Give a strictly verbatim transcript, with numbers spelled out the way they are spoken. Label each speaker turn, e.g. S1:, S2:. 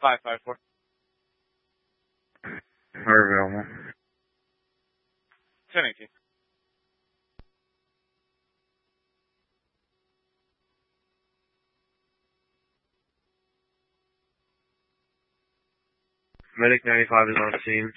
S1: five five four.
S2: Are available.
S1: ten eighteen.
S2: Medic ninety-five is on scene.